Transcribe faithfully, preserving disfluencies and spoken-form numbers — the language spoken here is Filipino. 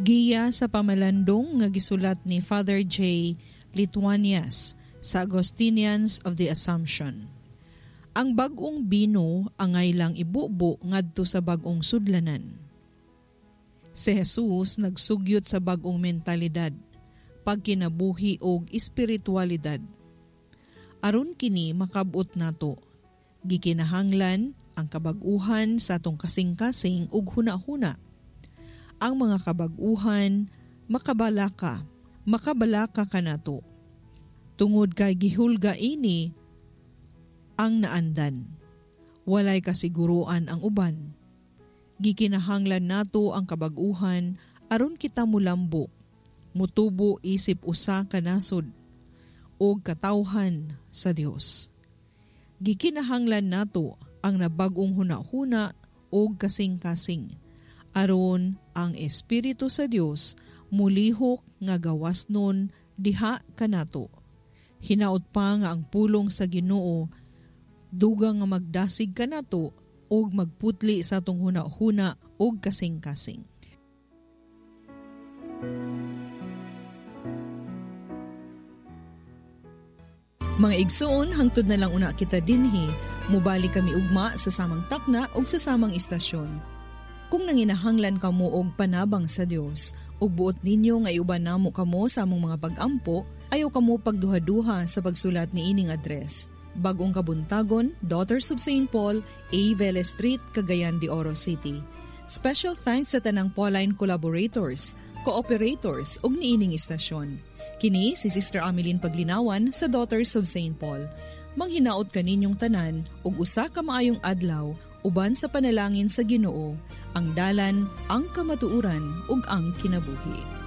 Giya sa pamalandong nga gisulat ni Father J. Lituanias sa Augustinians of the Assumption. Ang bag-ong bino angay lang ibubo ngadto sa bag-ong sudlanan. Si Jesus nagsugyot sa bag-ong mentalidad, pagkinabuhi og espiritualidad. Aron kini makabot nato, gikinahanglan ang kabag-uhan sa atong kasing-kasing ug huna-huna. Ang mga kabag-uhan, makabalaka, makabalaka ka nato. Tungod kay gihulga ini ang naandan. Walay kasiguruan ang uban. Gikinahanglan nato ang kabag-uhan aron kita mulambo, mutubo isip usa ka nasod, o katawhan sa Dios. Gikinahanglan nato ang nabag-ong huna-huna o kasing-kasing, aron ang Espiritu sa Dios mulihok nga gawas nun diha kanato. Hinaot pa nga ang pulong sa Ginoo dugang nga magdasig kanato og magputli sa atong huna-huna og kasing-kasing. Mga igsoon, hangtod na lang una kita dinhi, mubali kami ugma sa samang takna og sa samang istasyon. Kung nanginahanglan kamo og panabang sa Dios, ug buot ninyo nga iuban namo kamo sa among mga pag-ampo, ayaw kamo pagduha-duha sa pagsulat ni ining address. Bagong Kabuntagon, Daughters of Saint Paul, A. Vélez Street, Cagayan de Oro City. Special thanks sa tanang Pauline collaborators, cooperators ug niining istasyon. Kini si Sister Ameline Paglinawan sa Daughters of Saint Paul. Manghinaot kaninyong tanan ug usa ka maayong adlaw uban sa panalangin sa Ginoo, ang dalan, ang kamatuuran ug ang kinabuhi.